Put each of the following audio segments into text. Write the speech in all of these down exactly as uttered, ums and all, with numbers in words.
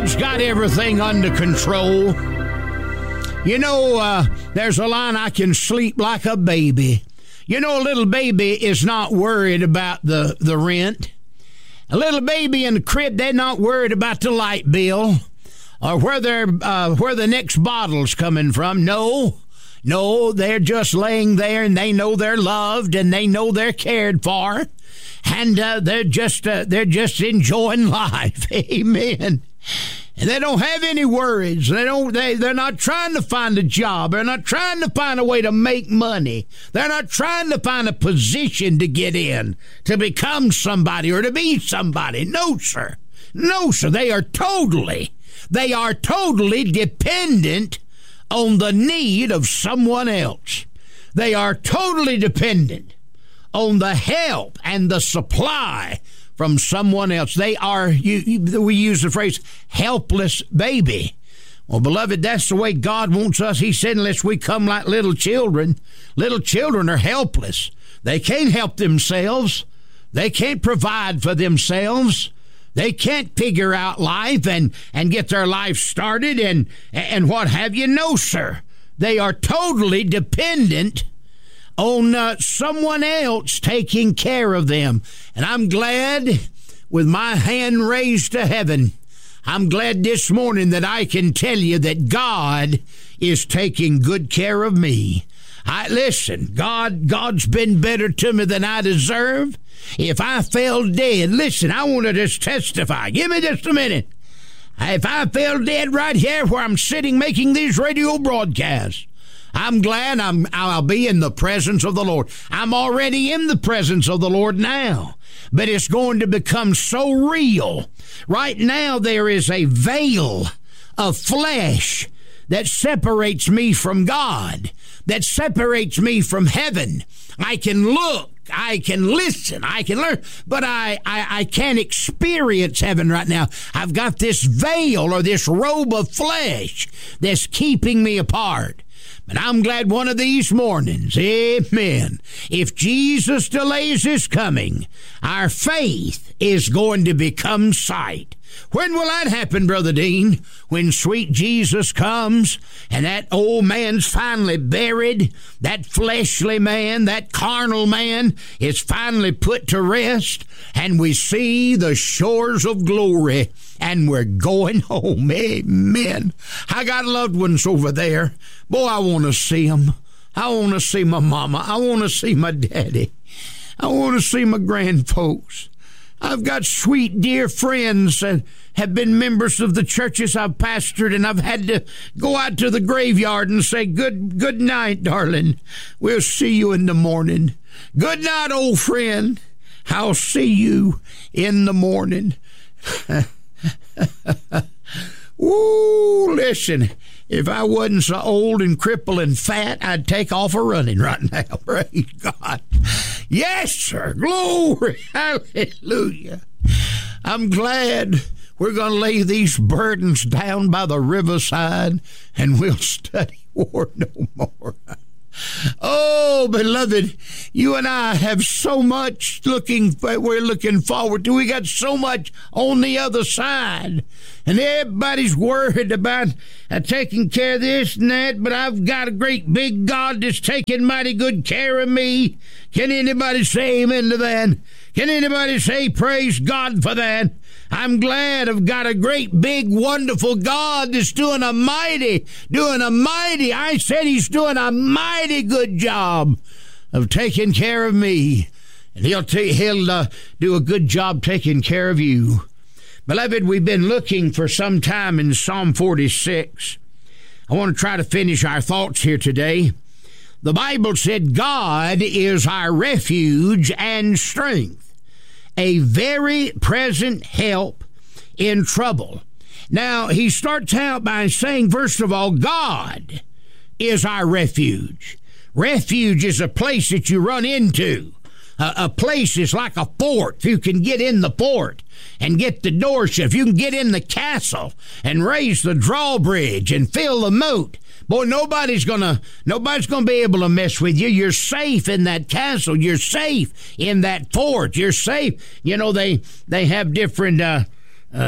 God's got everything under control. You know, uh, there's a line, I can sleep like a baby. You know, a little baby is not worried about the, the rent. A little baby in the crib, they're not worried about the light bill or where, they're, uh, where the next bottle's coming from. No, no, they're just laying there and they know they're loved and they know they're cared for. And uh, they're just uh, they're just enjoying life. Amen. And they don't have any worries. They don't. They they're not trying to find a job. They're not trying to find a way to make money. They're not trying to find a position to get in, to become somebody or to be somebody. No, sir. No, sir. They are totally. They are totally dependent on the need of someone else. They are totally dependent on the help and the supply from someone else. They are, you, you, we use the phrase, helpless baby. Well, beloved, that's the way God wants us. He said, unless we come like little children, little children are helpless. They can't help themselves. They can't provide for themselves. They can't figure out life and, and get their life started and, and what have you. No, sir. They are totally dependent on uh, someone else taking care of them. And I'm glad, with my hand raised to heaven, I'm glad this morning that I can tell you that God is taking good care of me. I listen, God, God's been better to me than I deserve. If I fell dead, listen, I want to just testify. Give me just a minute. If I fell dead right here where I'm sitting making these radio broadcasts, I'm glad I'm, I'll be in the presence of the Lord. I'm already in the presence of the Lord now, but it's going to become so real. Right now, there is a veil of flesh that separates me from God, that separates me from heaven. I can look, I can listen, I can learn, but I, I, I can't experience heaven right now. I've got this veil or this robe of flesh that's keeping me apart. But I'm glad one of these mornings, amen, if Jesus delays his coming, our faith is going to become sight. When will that happen, Brother Dean? When sweet Jesus comes and that old man's finally buried, that fleshly man, that carnal man is finally put to rest, and we see the shores of glory, and we're going home. Amen. I got loved ones over there. Boy, I want to see them. I want to see my mama. I want to see my daddy. I want to see my grandfolks. I've got sweet, dear friends that have been members of the churches I've pastored, and I've had to go out to the graveyard and say, good good night, darling. We'll see you in the morning. Good night, old friend. I'll see you in the morning. Ooh, listen, if I wasn't so old and crippled and fat, I'd take off a running right now. Praise God. Yes, sir. Glory. Hallelujah. I'm glad we're going to lay these burdens down by the riverside and we'll study war no more. Oh, beloved, you and I have so much looking, we're looking forward to. We got so much on the other side. And everybody's worried about uh, taking care of this and that, but I've got a great big God that's taking mighty good care of me. Can anybody say amen to that? Can anybody say praise God for that? I'm glad I've got a great, big, wonderful God that's doing a mighty, doing a mighty, I said he's doing a mighty good job of taking care of me. And he'll, t- he'll uh, do a good job taking care of you. Beloved, we've been looking for some time in Psalm forty-six. I want to try to finish our thoughts here today. The Bible said, God is our refuge and strength, a very present help in trouble. Now, he starts out by saying, first of all, God is our refuge. Refuge is a place that you run into. A, a place is like a fort. You can get in the fort and get the door shut. You can get in the castle and raise the drawbridge and fill the moat. Boy, nobody's gonna nobody's gonna be able to mess with you. You're safe in that castle. You're safe in that fort. You're safe. You know, they they have different uh, uh,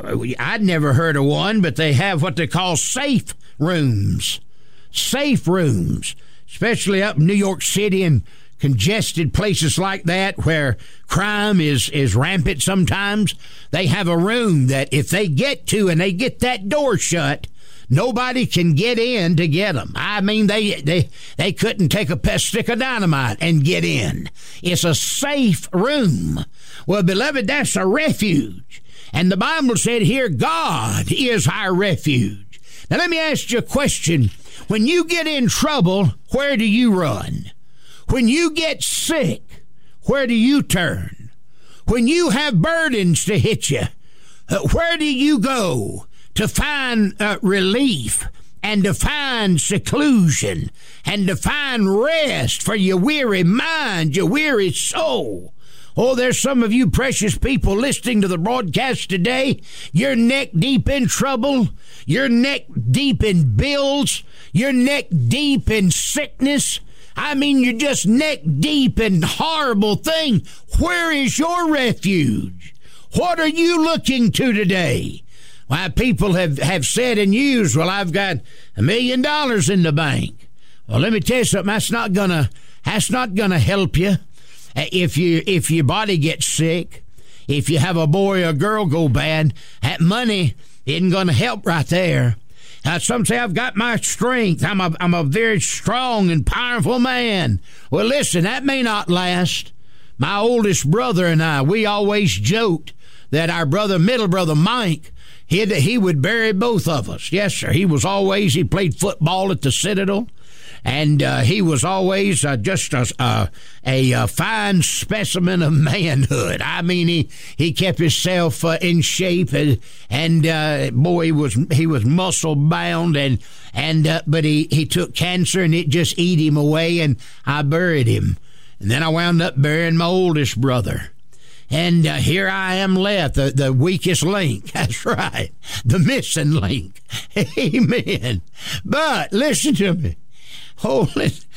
I'd never heard of one, but they have what they call safe rooms. Safe rooms, especially up in New York City and congested places like that where crime is, is rampant sometimes. They have a room that if they get to and they get that door shut, nobody can get in to get them. I mean, they they they couldn't take a stick of dynamite and get in. It's a safe room. Well, beloved, that's a refuge. And the Bible said here, God is our refuge. Now, let me ask you a question. When you get in trouble, where do you run? When you get sick, where do you turn? When you have burdens to hit you, uh, where do you go to find uh, relief and to find seclusion and to find rest for your weary mind, your weary soul? Oh, there's some of you precious people listening to the broadcast today. You're neck deep in trouble. You're neck deep in bills. You're neck deep in sickness. I mean, you're just neck deep in horrible thing. Where is your refuge? What are you looking to today? Why, people have, have said and used, well, I've got a million dollars in the bank. Well, let me tell you something. That's not gonna, that's not gonna help you. If you, if your body gets sick, if you have a boy or a girl go bad, that money isn't gonna help right there. Uh, some say, I've got my strength. I'm a, I'm a very strong and powerful man. Well, listen, that may not last. My oldest brother and I, we always joked that our brother, middle brother Mike, he'd, he would bury both of us. Yes, sir. He was always, he played football at the Citadel. And uh, he was always uh, just a, a, a, a fine specimen of manhood. I mean, he, he kept himself uh, in shape, and, and uh, boy, he was he was muscle bound, and and uh, but he, he took cancer, and it just ate him away, and I buried him, and then I wound up burying my oldest brother. And uh, here I am left, the, the weakest link. That's right, the missing link. Amen. But listen to me. Oh,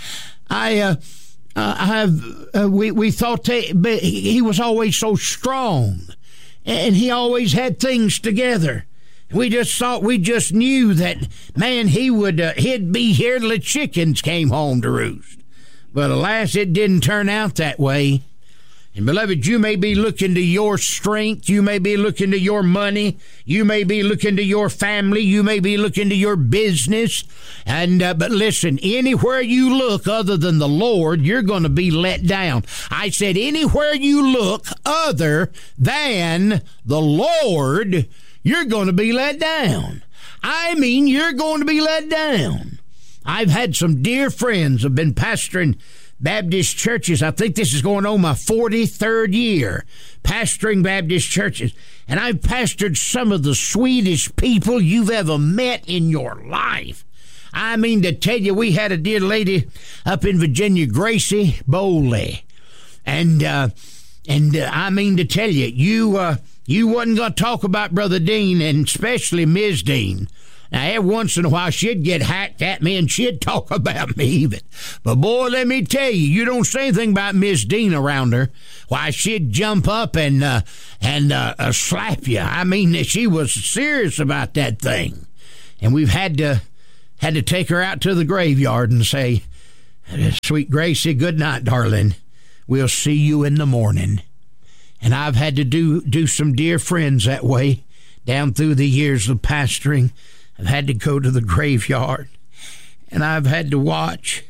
I, uh, uh, I have, uh, we, we thought they, but he was always so strong, and he always had things together. We just thought, we just knew that, man, he would, uh, he'd be here till the chickens came home to roost. But alas, it didn't turn out that way. And beloved, you may be looking to your strength. You may be looking to your money. You may be looking to your family. You may be looking to your business. And uh, but listen, anywhere you look other than the Lord, you're going to be let down. I said anywhere you look other than the Lord, you're going to be let down. I mean, you're going to be let down. I've had some dear friends who've been pastoring Baptist churches. I think this is going on my forty-third year pastoring Baptist churches. And I've pastored some of the sweetest people you've ever met in your life. I mean, to tell you, we had a dear lady up in Virginia, Gracie Bowley. And, uh, and uh, I mean to tell you, you, uh, you wasn't going to talk about Brother Dean, and especially Miz Dean. Now, every once in a while, she'd get hacked at me, and she'd talk about me even. But, boy, let me tell you, you don't say anything about Miss Dean around her. Why, she'd jump up and uh, and uh, uh, slap you. I mean, she was serious about that thing. And we've had to had to take her out to the graveyard and say, sweet Gracie, good night, darling. We'll see you in the morning. And I've had to do, do some dear friends that way down through the years of pastoring. I've had to go to the graveyard, and I've had to watch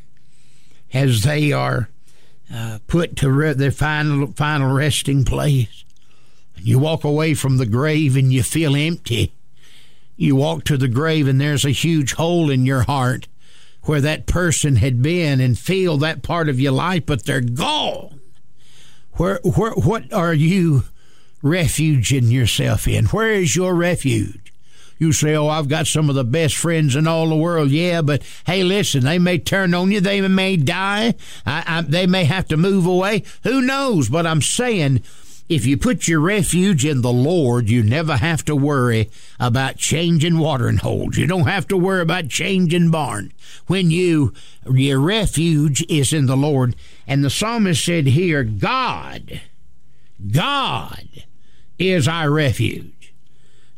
as they are uh, put to re- their final final resting place. And you walk away from the grave, and you feel empty. You walk to the grave, and there's a huge hole in your heart where that person had been, and feel that part of your life, but they're gone. Where, where, what are you refuging yourself in? Where is your refuge? You say, oh, I've got some of the best friends in all the world. Yeah, but hey, listen, they may turn on you. They may die. I, I, they may have to move away. Who knows? But I'm saying, if you put your refuge in the Lord, you never have to worry about changing watering holes. You don't have to worry about changing barns. When you, your refuge is in the Lord. And the psalmist said here, God, God is our refuge.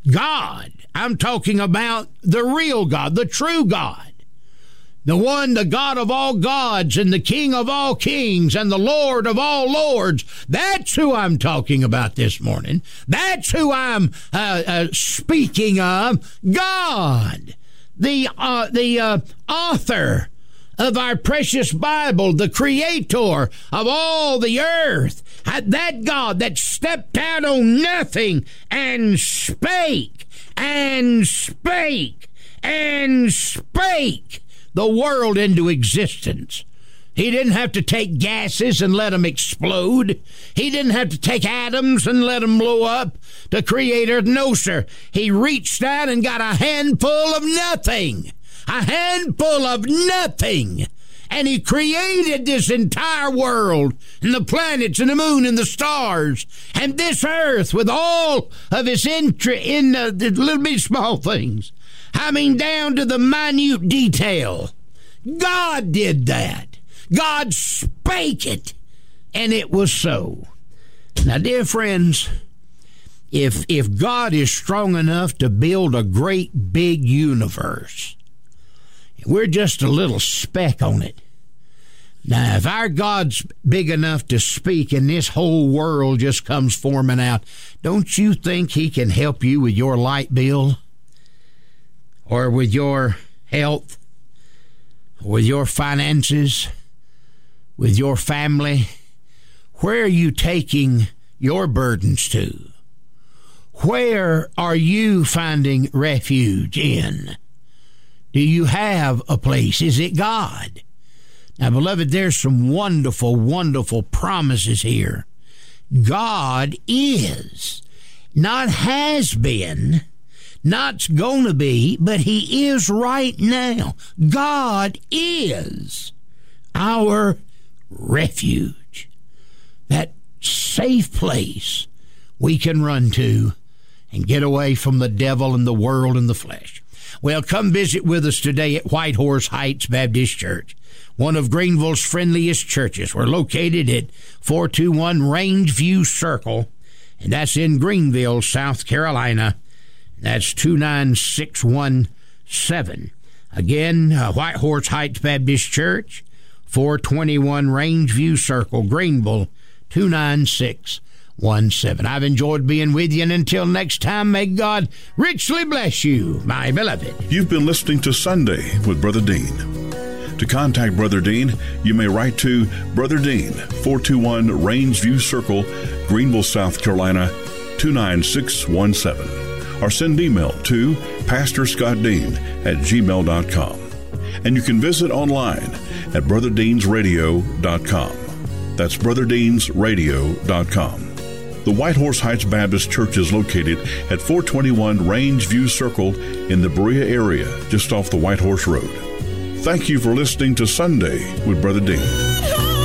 God. I'm talking about the real God, the true God. The one, the God of all gods and the King of all kings and the Lord of all lords. That's who I'm talking about this morning. That's who I'm uh, uh, speaking of. God, the, uh, the uh, author of our precious Bible, the creator of all the earth. That God that stepped out on nothing and spake and spake and spake the world into existence. He didn't have to take gases and let them explode. He didn't have to take atoms and let them blow up to create Earth. No, sir. He reached out and got a handful of nothing. A handful of nothing. And he created this entire world and the planets and the moon and the stars and this earth with all of its interest in the, the little bit small things. I mean, down to the minute detail. God did that. God spake it, and it was so. Now, dear friends, if if God is strong enough to build a great big universe, we're just a little speck on it. Now, if our God's big enough to speak and this whole world just comes forming out, don't you think he can help you with your light bill? Or with your health? Or with your finances? With your family? Where are you taking your burdens to? Where are you finding refuge in? Do you have a place? Is it God? Now, beloved, there's some wonderful, wonderful promises here. God is, not has been, not going to be, but he is right now. God is our refuge, that safe place we can run to and get away from the devil and the world and the flesh. Well, come visit with us today at White Horse Heights Baptist Church, one of Greenville's friendliest churches. We're located at four two one Rangeview Circle, and that's in Greenville, South Carolina. That's two nine six one seven. Again, uh, White Horse Heights Baptist Church, four twenty-one Rangeview Circle, Greenville, two nine six one seven. I've enjoyed being with you, and until next time, may God richly bless you, my beloved. You've been listening to Sunday with Brother Dean. To contact Brother Dean, you may write to Brother Dean, four two one Rangeview Circle, Greenville, South Carolina, two nine six one seven. Or send email to pastor scott dean at gmail dot com. And you can visit online at brother deans radio dot com. That's brother deans radio dot com. The White Horse Heights Baptist Church is located at four twenty-one Rangeview Circle in the Berea area, just off the White Horse Road. Thank you for listening to Sunday with Brother Dean.